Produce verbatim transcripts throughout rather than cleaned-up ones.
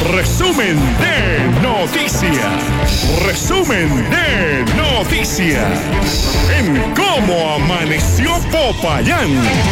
Resumen de noticias. Resumen de noticias. En Cómo Amaneció Popayán.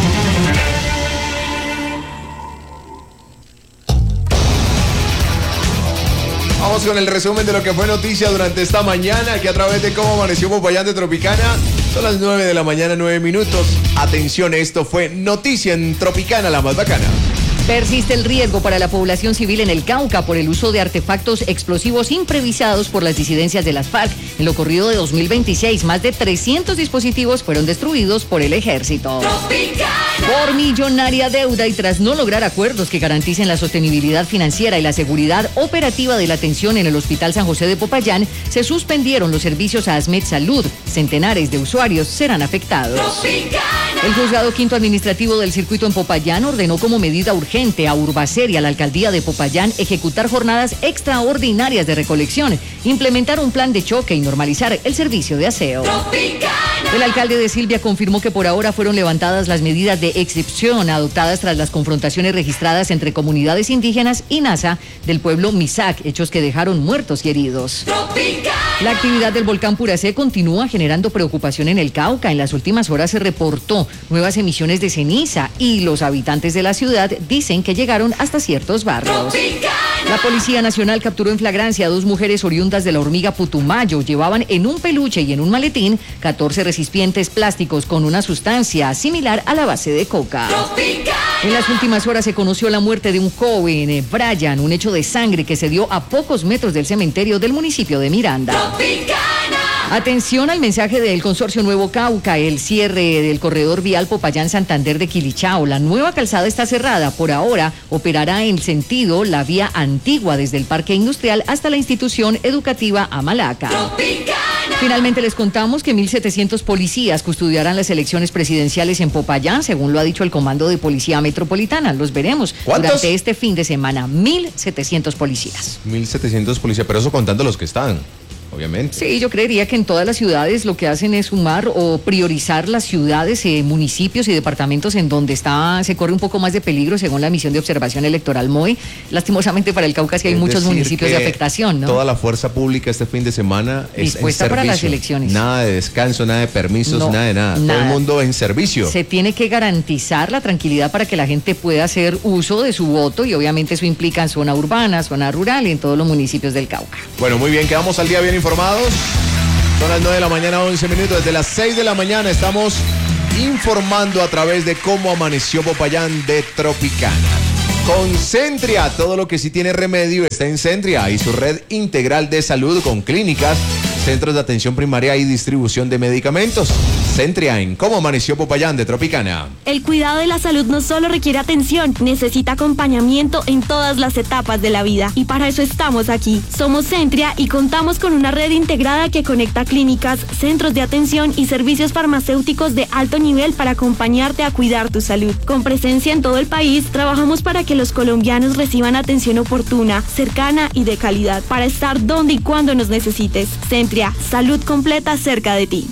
Vamos con el resumen de lo que fue noticia durante esta mañana, aquí a través de Cómo Amaneció Popayán de Tropicana. Son las nueve de la mañana, nueve minutos. Atención, esto fue noticia en Tropicana, la más bacana. Persiste el riesgo para la población civil en el Cauca por el uso de artefactos explosivos improvisados por las disidencias de las FARC. En lo corrido de dos mil veintiséis, más de trescientos dispositivos fueron destruidos por el ejército. Tropicana. Por millonaria deuda y tras no lograr acuerdos que garanticen la sostenibilidad financiera y la seguridad operativa de la atención en el Hospital San José de Popayán, se suspendieron los servicios a ASMED Salud. Centenares de usuarios serán afectados. Tropicana. El juzgado quinto administrativo del circuito en Popayán ordenó como medida urgente a Urbacer y a la alcaldía de Popayán ejecutar jornadas extraordinarias de recolección, implementar un plan de choque y normalizar el servicio de aseo. Tropicana. El alcalde de Silvia confirmó que por ahora fueron levantadas las medidas de excepción adoptadas tras las confrontaciones registradas entre comunidades indígenas y NASA del pueblo Misac, hechos que dejaron muertos y heridos. Tropicana. La actividad del volcán Puracé continúa generando preocupación en el Cauca. En las últimas horas se reportó nuevas emisiones de ceniza y los habitantes de la ciudad dicen que llegaron hasta ciertos barrios. Tropicana. La Policía Nacional capturó en flagrancia a dos mujeres oriundas de la Hormiga Putumayo. Llevaban en un peluche y en un maletín catorce recipientes plásticos con una sustancia similar a la base de coca. Tropicana. En las últimas horas se conoció la muerte de un joven, Brian, un hecho de sangre que se dio a pocos metros del cementerio del municipio de Miranda. Tropicana. Atención al mensaje del Consorcio Nuevo Cauca, el cierre del corredor vial Popayán-Santander de Quilichao. La nueva calzada está cerrada. Por ahora operará en sentido la vía antigua desde el Parque Industrial hasta la institución educativa Amalaca. Tropicana. Finalmente les contamos que mil setecientos policías custodiarán las elecciones presidenciales en Popayán, según lo ha dicho el Comando de Policía Metropolitana. Los veremos durante este fin de semana. mil setecientos policías. mil setecientos policías, pero eso contando los que están. Obviamente. Sí, yo creería que en todas las ciudades lo que hacen es sumar o priorizar las ciudades, eh, municipios y departamentos en donde está se corre un poco más de peligro según la misión de observación electoral M O E. Lastimosamente para el Cauca sí hay es muchos decir, municipios de afectación, ¿no? Toda la fuerza pública este fin de semana es dispuesta en para las servicio. elecciones. Nada de descanso, nada de permisos, No, nada de nada. nada. Todo el mundo en servicio. Se tiene que garantizar la tranquilidad para que la gente pueda hacer uso de su voto y obviamente eso implica en zona urbana, zona rural y en todos los municipios del Cauca. Bueno, muy bien, quedamos al día bien informados. Son las nueve de la mañana, once minutos. Desde las seis de la mañana estamos informando a través de Cómo Amaneció Popayán de Tropicana. Con Centria, todo lo que sí tiene remedio está en Centria y su red integral de salud con clínicas, centros de atención primaria y distribución de medicamentos. Centria en Cómo Amaneció Popayán de Tropicana. El cuidado de la salud no solo requiere atención, necesita acompañamiento en todas las etapas de la vida. Y para eso estamos aquí. Somos Centria y contamos con una red integrada que conecta clínicas, centros de atención y servicios farmacéuticos de alto nivel para acompañarte a cuidar tu salud. Con presencia en todo el país, trabajamos para que los colombianos reciban atención oportuna, cercana y de calidad, para estar donde y cuando nos necesites. Centria, salud completa cerca de ti.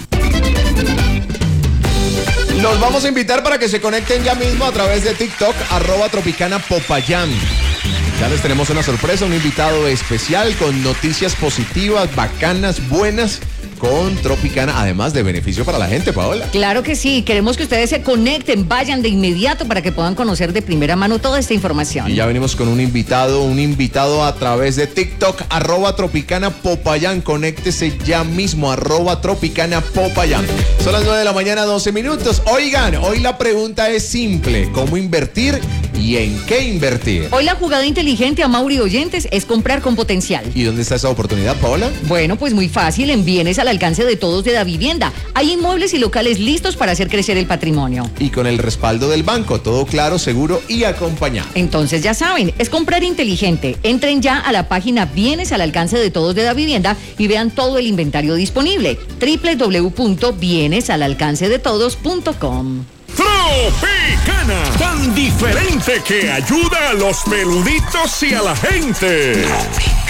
Los vamos a invitar para que se conecten ya mismo a través de TikTok, arroba Tropicana Popayán. Ya les tenemos una sorpresa, un invitado especial con noticias positivas, bacanas, buenas, con Tropicana, además de beneficio para la gente, Paola. Claro que sí, queremos que ustedes se conecten, vayan de inmediato para que puedan conocer de primera mano toda esta información. Y ya venimos con un invitado, un invitado a través de TikTok, arroba Tropicana Popayán. Conéctese ya mismo, arroba Tropicana Popayán. Son las nueve de la mañana, doce minutos. Oigan, hoy la pregunta es simple: ¿cómo invertir y en qué invertir? Hoy la jugada inteligente a Mauri oyentes es comprar con potencial. ¿Y dónde está esa oportunidad, Paola? Bueno, pues muy fácil, en bienes al alcance de todos de Davivienda. Hay inmuebles y locales listos para hacer crecer el patrimonio. Y con el respaldo del banco, todo claro, seguro y acompañado. Entonces ya saben, es comprar inteligente. Entren ya a la página Bienes al alcance de todos de Davivienda y vean todo el inventario disponible. doble u doble u doble u punto bienes al alcance de todos punto com. Tropicana, tan diferente que ayuda a los peluditos y a la gente.